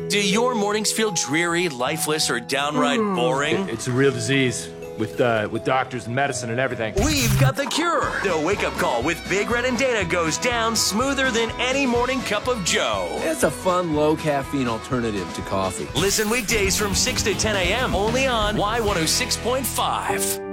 Do your mornings feel dreary, lifeless, or downright boring? It's a real disease with doctors and medicine and everything. We've got the cure. The wake-up call with Big Red and Dana goes down smoother than any morning cup of joe. It's a fun, low-caffeine alternative to coffee. Listen weekdays from 6 to 10 a.m. only on Y106.5.